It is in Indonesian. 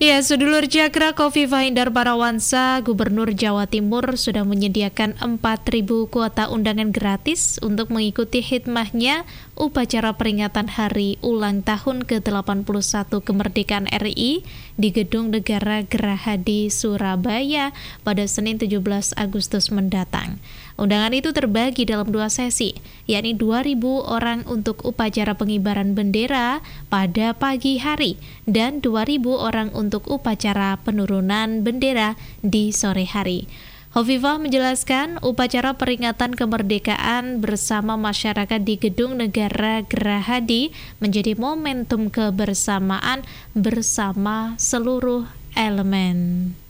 Ya, sedulur Cakra, Khofifah Indar Parawansa, Gubernur Jawa Timur sudah menyediakan 4.000 kuota undangan gratis untuk mengikuti khidmahnya upacara peringatan Hari Ulang Tahun ke-81 Kemerdekaan RI di Gedung Negara Gerahadi, Surabaya pada Senin 17 Agustus mendatang. Undangan itu terbagi dalam 2 sesi, yakni 2.000 orang untuk upacara pengibaran bendera pada pagi hari dan 2.000 orang untuk upacara penurunan bendera di sore hari. Khofifah menjelaskan upacara peringatan kemerdekaan bersama masyarakat di Gedung Negara Gerahadi menjadi momentum kebersamaan bersama seluruh elemen.